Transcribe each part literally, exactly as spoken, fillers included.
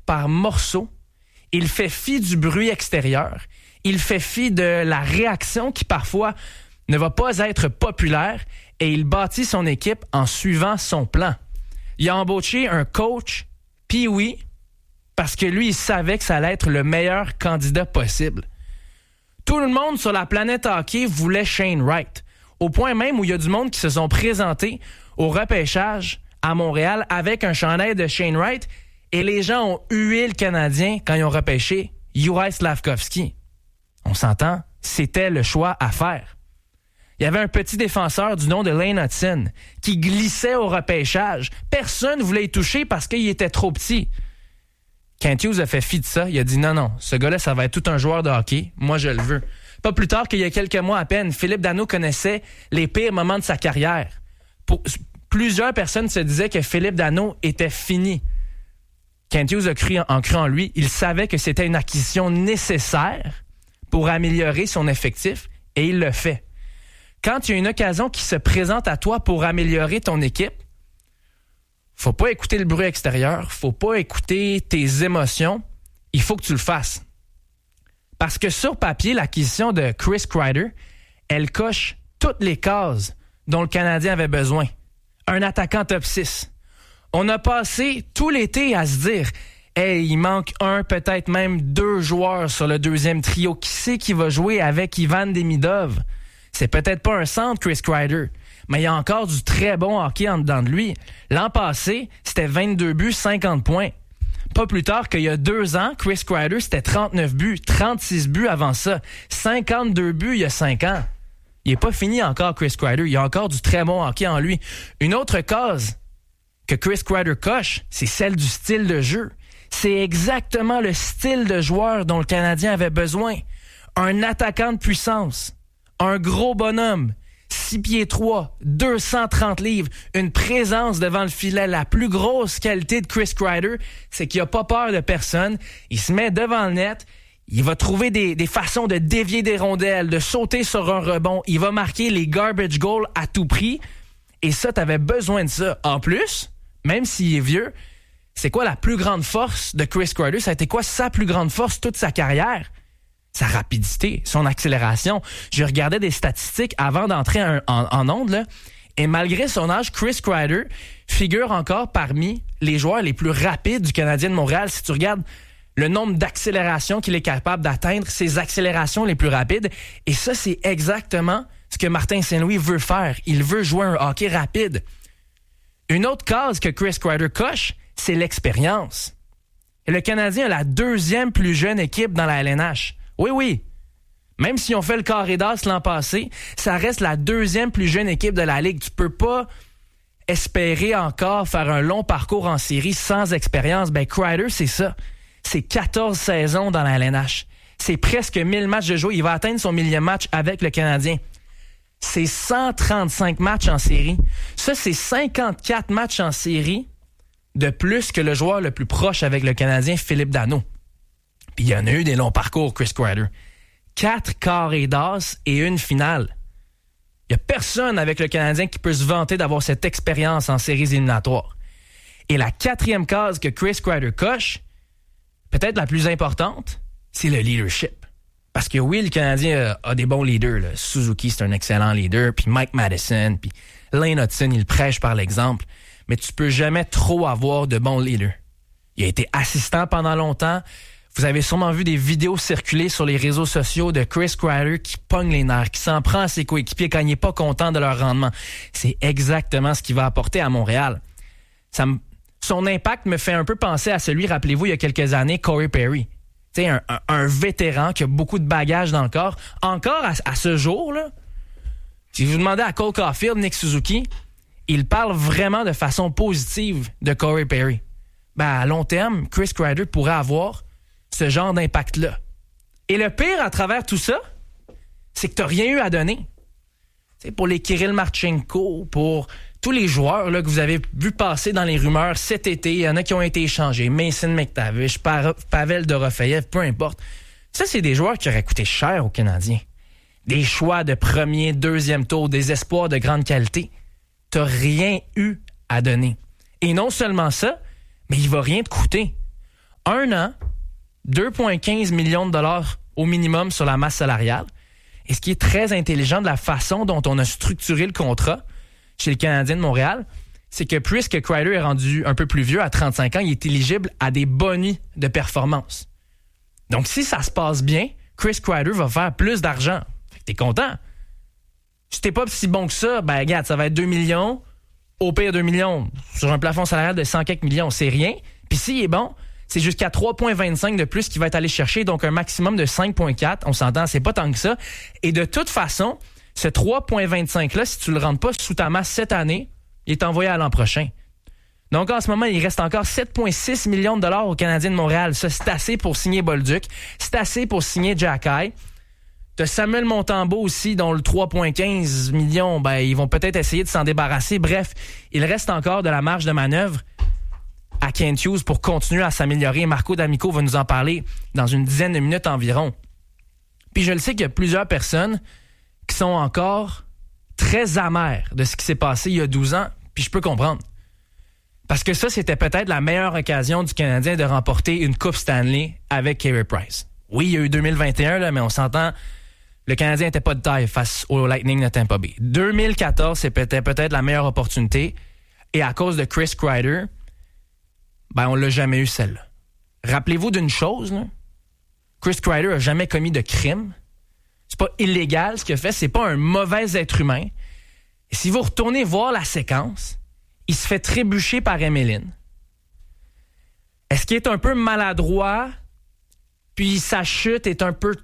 par morceau. Il fait fi du bruit extérieur. Il fait fi de la réaction qui parfois ne va pas être populaire et il bâtit son équipe en suivant son plan. Il a embauché un coach, puis oui, parce que lui, il savait que ça allait être le meilleur candidat possible. Tout le monde sur la planète hockey voulait Shane Wright, au point même où il y a du monde qui se sont présentés au repêchage à Montréal avec un chandail de Shane Wright et les gens ont hué le Canadien quand ils ont repêché Juraj Slafkovský. On s'entend, c'était le choix à faire. Il y avait un petit défenseur du nom de Lane Hutson qui glissait au repêchage. Personne ne voulait y toucher parce qu'il était trop petit. Kent Hughes a fait fi de ça. Il a dit non, non, ce gars-là, ça va être tout un joueur de hockey. Moi, je le veux. Pas plus tard qu'il y a quelques mois à peine, Philippe Danault connaissait les pires moments de sa carrière. Pour, plusieurs personnes se disaient que Philippe Danault était fini. Kent Hughes a cru en, cru en lui. Il savait que c'était une acquisition nécessaire pour améliorer son effectif et il le fait. Quand il y a une occasion qui se présente à toi pour améliorer ton équipe, faut pas écouter le bruit extérieur, faut pas écouter tes émotions, il faut que tu le fasses. Parce que sur papier, l'acquisition de Chris Kreider, elle coche toutes les cases dont le Canadien avait besoin. Un attaquant top six. On a passé tout l'été à se dire « Hey, il manque un, peut-être même deux joueurs sur le deuxième trio. Qui c'est qui va jouer avec Ivan Demidov? » C'est peut-être pas un centre, Chris Kreider, mais il y a encore du très bon hockey en dedans de lui. L'an passé, c'était vingt-deux buts, cinquante points. Pas plus tard qu'il y a deux ans, Chris Kreider, c'était trente-neuf buts, trente-six buts avant ça, cinquante-deux buts il y a cinq ans. Il n'est pas fini encore, Chris Kreider. Il y a encore du très bon hockey en lui. Une autre case que Chris Kreider coche, c'est celle du style de jeu. C'est exactement le style de joueur dont le Canadien avait besoin. Un attaquant de puissance. Un gros bonhomme, six pieds trois, deux cent trente livres, une présence devant le filet. La plus grosse qualité de Chris Kreider, c'est qu'il n'a pas peur de personne. Il se met devant le net, il va trouver des, des façons de dévier des rondelles, de sauter sur un rebond. Il va marquer les garbage goals à tout prix. Et ça, tu avais besoin de ça. En plus, même s'il est vieux, c'est quoi la plus grande force de Chris Kreider? Ça a été quoi sa plus grande force toute sa carrière? Sa rapidité, son accélération. Je regardais des statistiques avant d'entrer en, en, en onde, là, et malgré son âge, Chris Kreider figure encore parmi les joueurs les plus rapides du Canadien de Montréal. Si tu regardes le nombre d'accélérations qu'il est capable d'atteindre, ses accélérations les plus rapides, et ça, c'est exactement ce que Martin Saint-Louis veut faire. Il veut jouer un hockey rapide. Une autre case que Chris Kreider coche, c'est l'expérience. Et le Canadien a la deuxième plus jeune équipe dans la L N H. Oui, oui. Même si on fait le carré d'as l'an passé, ça reste la deuxième plus jeune équipe de la Ligue. Tu peux pas espérer encore faire un long parcours en série sans expérience. Ben, Kreider, c'est ça. C'est quatorze saisons dans la L N H. C'est presque mille matchs de jouer. Il va atteindre son millième match avec le Canadien. C'est cent trente-cinq matchs en série. Ça, c'est cinquante-quatre matchs en série de plus que le joueur le plus proche avec le Canadien, Philippe Danault. Puis il y en a eu des longs parcours, Chris Kreider. Quatre carrés d'as et une finale. Il n'y a personne avec le Canadien qui peut se vanter d'avoir cette expérience en séries éliminatoires. Et la quatrième case que Chris Kreider coche, peut-être la plus importante, c'est le leadership. Parce que oui, le Canadien a, a des bons leaders. Là. Suzuki, c'est un excellent leader. Puis Mike Madison, puis Lane Hutson, il prêche par l'exemple. Mais tu peux jamais trop avoir de bons leaders. Il a été assistant pendant longtemps. Vous avez sûrement vu des vidéos circuler sur les réseaux sociaux de Chris Kreider qui pogne les nerfs, qui s'en prend à ses coéquipiers quand il n'est pas content de leur rendement. C'est exactement ce qu'il va apporter à Montréal. Ça me, son impact me fait un peu penser à celui, rappelez-vous, il y a quelques années, Corey Perry. Tu sais, un, un, un vétéran qui a beaucoup de bagages dans le corps. Encore à, à ce jour, là, si vous demandez à Cole Caulfield, Nick Suzuki, il parle vraiment de façon positive de Corey Perry. Ben, à long terme, Chris Kreider pourrait avoir ce genre d'impact-là. Et le pire à travers tout ça, c'est que tu n'as rien eu à donner. T'sais, pour les Kirill Marchenko, pour tous les joueurs là, que vous avez vu passer dans les rumeurs cet été, il y en a qui ont été échangés. Mason McTavish, Pavel Dorofeyev, peu importe. Ça, c'est des joueurs qui auraient coûté cher aux Canadiens. Des choix de premier, deuxième tour, des espoirs de grande qualité. Tu n'as rien eu à donner. Et non seulement ça, mais il ne va rien te coûter. Un an, deux virgule quinze millions de dollars au minimum sur la masse salariale. Et ce qui est très intelligent de la façon dont on a structuré le contrat chez le Canadien de Montréal, c'est que puisque Kreider est rendu un peu plus vieux, à trente-cinq ans, il est éligible à des bonus de performance. Donc, si ça se passe bien, Chris Kreider va faire plus d'argent. Fait que t'es content. Si t'es pas si bon que ça, ben regarde, ça va être deux millions, au pire deux millions, sur un plafond salarial de cent quelques millions, c'est rien. Puis s'il est bon, c'est jusqu'à trois virgule vingt-cinq de plus qu'il va être allé chercher, donc un maximum de cinq virgule quatre. On s'entend, c'est pas tant que ça. Et de toute façon, ce trois virgule vingt-cinq-là, si tu le rentres pas sous ta masse cette année, il est envoyé à l'an prochain. Donc, en ce moment, il reste encore sept virgule six millions de dollars aux Canadiens de Montréal. Ça, c'est assez pour signer Bolduc. C'est assez pour signer Jack Eye. T'as Samuel Montembeault aussi, dont le trois virgule quinze millions, ben, ils vont peut-être essayer de s'en débarrasser. Bref, il reste encore de la marge de manœuvre à Kent Hughes pour continuer à s'améliorer. Marco D'Amico va nous en parler dans une dizaine de minutes environ. Puis je le sais qu'il y a plusieurs personnes qui sont encore très amères de ce qui s'est passé il y a douze ans, puis je peux comprendre. Parce que ça, c'était peut-être la meilleure occasion du Canadien de remporter une Coupe Stanley avec Carey Price. Oui, il y a eu deux mille vingt et un, là, mais on s'entend, le Canadien n'était pas de taille face au Lightning de Tampa Bay. deux mille quatorze, c'était peut-être la meilleure opportunité, et à cause de Chris Kreider, ben, on l'a jamais eu celle-là. Rappelez-vous d'une chose, là. Chris Kreider a jamais commis de crime. C'est pas illégal ce qu'il a fait, c'est pas un mauvais être humain. Et si vous retournez voir la séquence, il se fait trébucher par Emeline. Est-ce qu'il est un peu maladroit, puis sa chute est un peu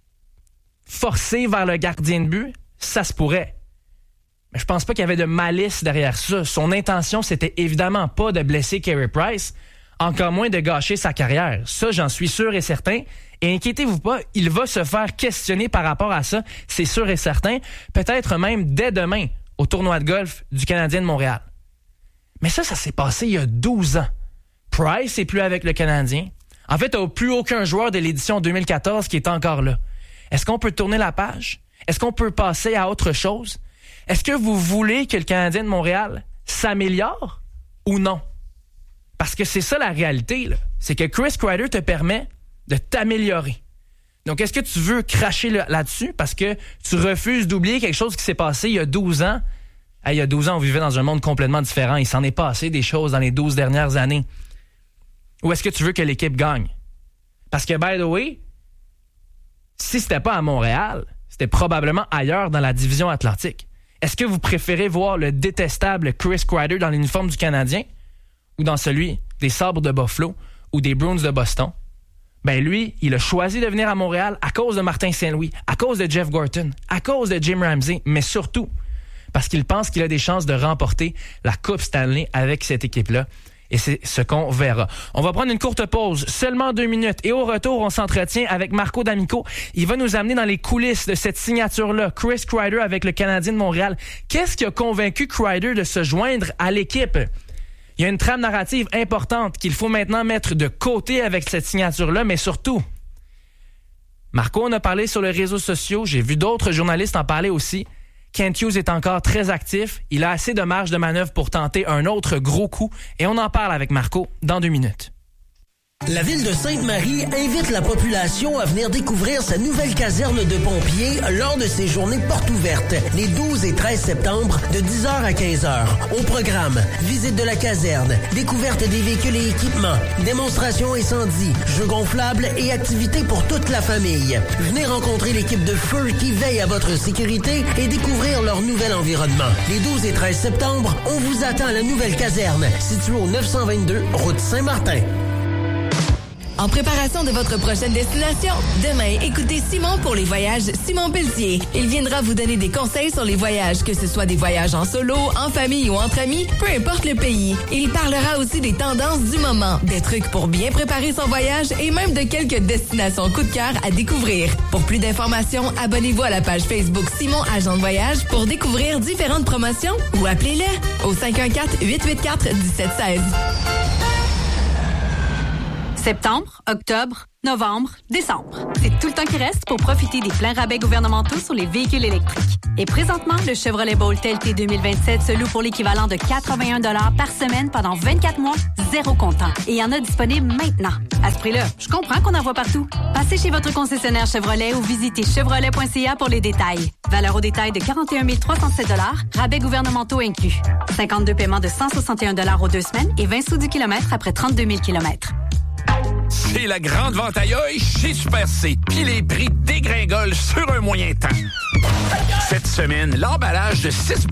forcée vers le gardien de but? Ça se pourrait. Mais je pense pas qu'il y avait de malice derrière ça. Son intention, c'était évidemment pas de blesser Carey Price, encore moins de gâcher sa carrière. Ça, j'en suis sûr et certain. Et inquiétez-vous pas, il va se faire questionner par rapport à ça, c'est sûr et certain. Peut-être même dès demain, au tournoi de golf du Canadien de Montréal. Mais ça, ça s'est passé il y a douze ans. Price n'est plus avec le Canadien. En fait, il n'y a plus aucun joueur de l'édition deux mille quatorze qui est encore là. Est-ce qu'on peut tourner la page? Est-ce qu'on peut passer à autre chose? Est-ce que vous voulez que le Canadien de Montréal s'améliore ou non? Parce que c'est ça la réalité, là. C'est que Chris Kreider te permet de t'améliorer. Donc, est-ce que tu veux cracher là-dessus parce que tu refuses d'oublier quelque chose qui s'est passé il y a douze ans? Hey, il y a douze ans, on vivait dans un monde complètement différent. Il s'en est passé des choses dans les douze dernières années. Ou est-ce que tu veux que l'équipe gagne? Parce que, by the way, si c'était pas à Montréal, c'était probablement ailleurs dans la division Atlantique. Est-ce que vous préférez voir le détestable Chris Kreider dans l'uniforme du Canadien ou dans celui des Sabres de Buffalo ou des Bruins de Boston? Ben lui, il a choisi de venir à Montréal à cause de Martin Saint-Louis, à cause de Jeff Gorton, à cause de Jim Ramsey, mais surtout parce qu'il pense qu'il a des chances de remporter la Coupe Stanley avec cette équipe-là. Et c'est ce qu'on verra. On va prendre une courte pause, seulement deux minutes. Et au retour, on s'entretient avec Marco D'Amico. Il va nous amener dans les coulisses de cette signature-là, Chris Kreider avec le Canadien de Montréal. Qu'est-ce qui a convaincu Kreider de se joindre à l'équipe? Il y a une trame narrative importante qu'il faut maintenant mettre de côté avec cette signature-là, mais surtout, Marco en a parlé sur les réseaux sociaux, j'ai vu d'autres journalistes en parler aussi. Kent Hughes est encore très actif. Il a assez de marge de manœuvre pour tenter un autre gros coup. Et on en parle avec Marco dans deux minutes. La ville de Sainte-Marie invite la population à venir découvrir sa nouvelle caserne de pompiers lors de ses journées portes ouvertes, les douze et treize septembre, de dix heures à quinze heures. Au programme, visite de la caserne, découverte des véhicules et équipements, démonstration incendie, jeux gonflables et activités pour toute la famille. Venez rencontrer l'équipe de feu qui veille à votre sécurité et découvrir leur nouvel environnement. Les douze et treize septembre, on vous attend à la nouvelle caserne, située au neuf cent vingt-deux, route Saint-Martin. En préparation de votre prochaine destination, demain, écoutez Simon pour les voyages Simon Pelletier. Il viendra vous donner des conseils sur les voyages, que ce soit des voyages en solo, en famille ou entre amis, peu importe le pays. Il parlera aussi des tendances du moment, des trucs pour bien préparer son voyage et même de quelques destinations coup de cœur à découvrir. Pour plus d'informations, abonnez-vous à la page Facebook Simon Agent de voyage pour découvrir différentes promotions ou appelez-le au cinq un quatre, huit huit quatre, un sept un six. Septembre, octobre, novembre, décembre. C'est tout le temps qui reste pour profiter des pleins rabais gouvernementaux sur les véhicules électriques. Et présentement, le Chevrolet Bolt L T deux mille vingt-sept se loue pour l'équivalent de quatre-vingt-un dollars par semaine pendant vingt-quatre mois, zéro comptant. Et il y en a disponible maintenant. À ce prix-là, je comprends qu'on en voit partout. Passez chez votre concessionnaire Chevrolet ou visitez chevrolet point c a pour les détails. Valeur au détail de quarante et un mille trois cent sept dollars, rabais gouvernementaux inclus. cinquante-deux paiements de cent soixante et un dollars aux deux semaines et vingt sous du kilomètre après trente-deux mille kilomètres. C'est la grande vente à l'œil chez Super C. Puis les prix dégringolent sur un moyen temps. Cette semaine, l'emballage de six